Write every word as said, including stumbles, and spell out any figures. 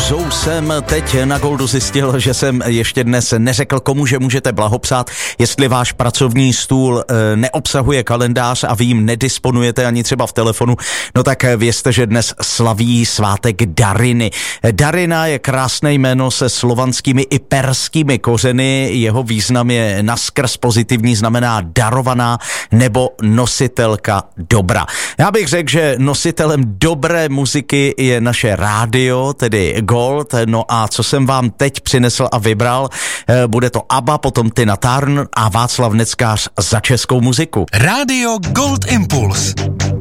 pauzou jsem teď na Goldu zjistil, že jsem ještě dnes neřekl, komu že můžete blahopřát, jestli váš pracovní stůl e, neobsahuje kalendář a vy jim nedisponujete ani třeba v telefonu, no tak vězte, že dnes slaví svátek Dariny. Darina je krásné jméno se slovanskými i perskými kořeny, jeho význam je naskrz pozitivní, znamená darovaná nebo nositelka dobra. Já bych řekl, že nositelem dobré muziky je naše rádio, tedy Gold, no a co jsem vám teď přinesl a vybral, bude to ABBA, potom Tina Turner a Václav Neckář za českou muziku. Rádio Gold Impuls.